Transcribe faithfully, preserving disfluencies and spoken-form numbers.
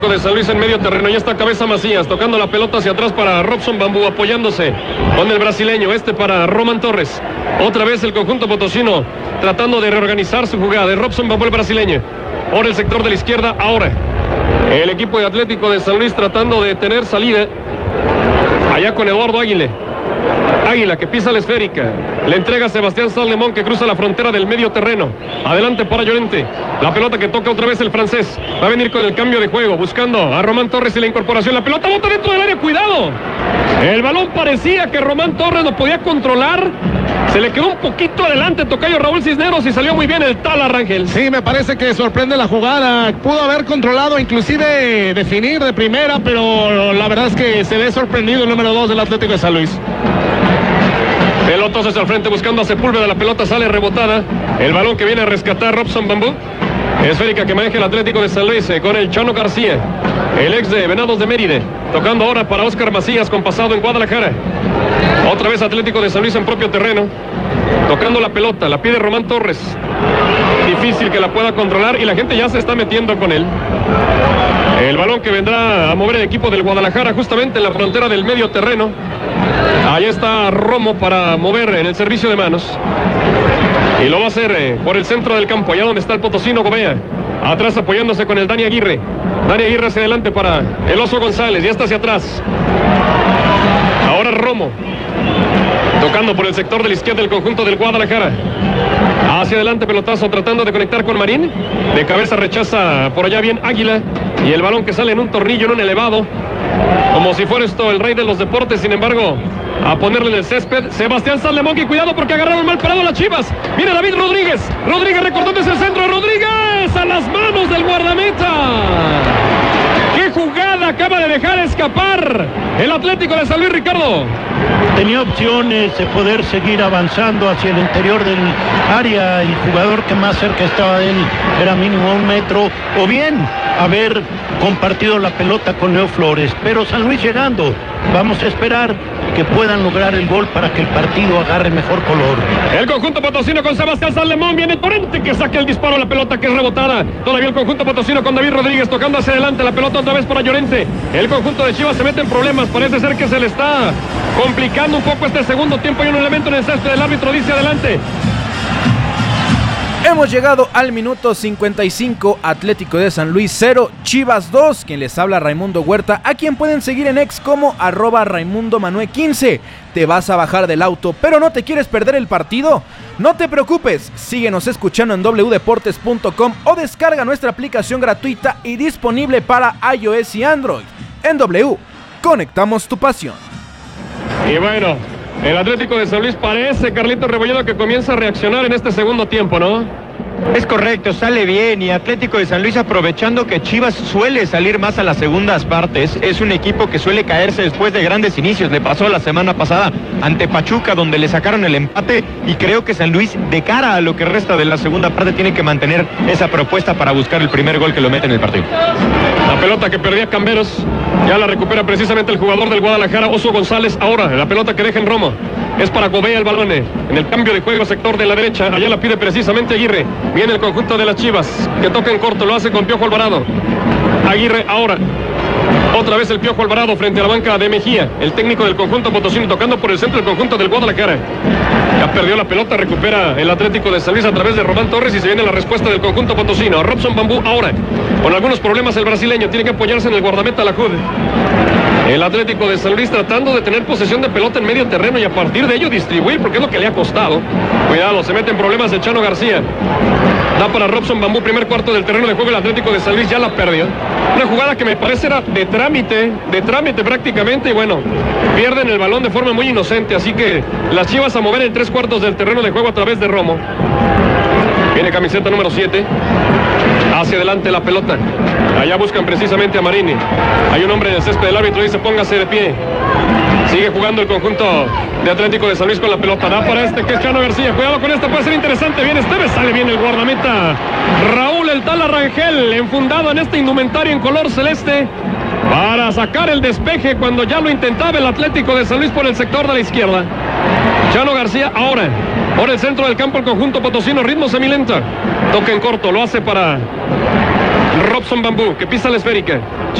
de San Luis en medio terreno. Ya está Cabeza Macías tocando la pelota hacia atrás para Robson Bambú, apoyándose con el brasileño, este para Román Torres. Otra vez el conjunto potosino tratando de reorganizar su jugada. De Robson Bambú, el brasileño, por el sector de la izquierda. Ahora el equipo de Atlético de San Luis tratando de tener salida allá con Eduardo Águila. Águila que pisa la esférica, le entrega a Sebastián Salomón, que cruza la frontera del medio terreno. Adelante para Llorente, la pelota que toca otra vez el francés. Va a venir con el cambio de juego, buscando a Román Torres y la incorporación. La pelota bota dentro del área, cuidado. El balón parecía que Román Torres lo podía controlar. Se le quedó un poquito adelante tocayo Raúl Cisneros y salió muy bien el Tala Rangel. Sí, me parece que sorprende la jugada. Pudo haber controlado, inclusive definir de primera, pero la verdad es que se ve sorprendido el número dos del Atlético de San Luis. Pelotas hacia el frente buscando a Sepúlveda, la pelota sale rebotada. El balón que viene a rescatar Robson Bambú. Esférica que maneja el Atlético de San Luis eh, con el Chano García, el ex de Venados de Mérida. Tocando ahora para Óscar Macías con pasado en Guadalajara. Otra vez Atlético de San Luis en propio terreno. Tocando la pelota, la pide Román Torres. Difícil que la pueda controlar y la gente ya se está metiendo con él. El balón que vendrá a mover el equipo del Guadalajara justamente en la frontera del medio terreno. Ahí está Romo para mover en el servicio de manos. Y lo va a hacer eh, por el centro del campo, allá donde está el potosino Gobea. Atrás apoyándose con el Dani Aguirre. Dani Aguirre hacia adelante para el Oso González, ya está hacia atrás. Ahora Romo. Tocando por el sector de la izquierda del conjunto del Guadalajara. Hacia adelante pelotazo tratando de conectar con Marín. De cabeza rechaza por allá bien Águila. Y el balón que sale en un tornillo, en un elevado. Como si fuera esto el rey de los deportes, sin embargo, a ponerle en el césped, Sebastián Salomón, y cuidado porque agarraron mal parado las Chivas. Mira David Rodríguez, Rodríguez recortando desde el centro, Rodríguez a las manos del guardameta. ¡Qué jugada acaba de dejar escapar el Atlético de San Luis, Ricardo! Tenía opciones de poder seguir avanzando hacia el interior del área. El jugador que más cerca estaba de él era mínimo un metro, o bien haber compartido la pelota con Leo Flores. Pero San Luis llegando, vamos a esperar que puedan lograr el gol para que el partido agarre mejor color. El conjunto potosino con Sebastián Salomón, viene Torrente que saca el disparo, la pelota que es rebotada. Todavía el conjunto potosino con David Rodríguez tocando hacia adelante, la pelota otra vez para Llorente. El conjunto de Chivas se mete en problemas, parece ser que se le está complicando un poco este segundo tiempo. Hay un elemento en el césped, el árbitro dice adelante. Hemos llegado al minuto cincuenta y cinco, Atlético de San Luis cero, Chivas dos, quien les habla Raimundo Huerta, a quien pueden seguir en ex como arroba Raimundo Manuel quince. ¿Te vas a bajar del auto pero no te quieres perder el partido? No te preocupes, síguenos escuchando en doble u deportes punto com o descarga nuestra aplicación gratuita y disponible para iOS y Android. En W, conectamos tu pasión. Y bueno, el Atlético de San Luis parece, Carlito Rebolledo, que comienza a reaccionar en este segundo tiempo, ¿no? Es correcto, sale bien, y Atlético de San Luis, aprovechando que Chivas suele salir más a las segundas partes, es un equipo que suele caerse después de grandes inicios. Le pasó la semana pasada ante Pachuca, donde le sacaron el empate, y creo que San Luis, de cara a lo que resta de la segunda parte, tiene que mantener esa propuesta para buscar el primer gol que lo mete en el partido. La pelota que perdía Camberos, ya la recupera precisamente el jugador del Guadalajara, Oso González. Ahora, la pelota que deja en Romo, es para Gobea el balón, en el cambio de juego, sector de la derecha, allá la pide precisamente Aguirre. Viene el conjunto de las Chivas, que toca en corto, lo hace con Piojo Alvarado. Aguirre ahora. Otra vez el Piojo Alvarado frente a la banca de Mejía, el técnico del conjunto potosino, tocando por el centro del conjunto del Guadalajara. Ya perdió la pelota, recupera el Atlético de San Luis a través de Román Torres y se viene la respuesta del conjunto potosino. Robson Bambú ahora, con algunos problemas el brasileño, tiene que apoyarse en el guardameta Lahoud. El Atlético de San Luis tratando de tener posesión de pelota en medio terreno y a partir de ello distribuir, porque es lo que le ha costado. Cuidado, se mete en problemas el Chano García. Da para Robson Bambú, primer cuarto del terreno de juego, el Atlético de San Luis ya la perdió. Una jugada que me parece era de trámite, de trámite prácticamente, y bueno, pierden el balón de forma muy inocente, así que las Chivas a mover en tres cuartos del terreno de juego a través de Romo. Viene camiseta número siete. Hacia adelante la pelota. Allá buscan precisamente a Marini. Hay un hombre en el césped, del árbitro dice póngase de pie. Sigue jugando el conjunto de Atlético de San Luis con la pelota. Da para este que es Chano García. Cuidado con esta, puede ser interesante. Bien Esteves, sale bien el guardameta Raúl el Tala Rangel, enfundado en este indumentario en color celeste, para sacar el despeje cuando ya lo intentaba el Atlético de San Luis por el sector de la izquierda. Chano García ahora por el centro del campo, el conjunto potosino, ritmo semilento. Toca en corto, lo hace para Robson Bambú, que pisa la esférica.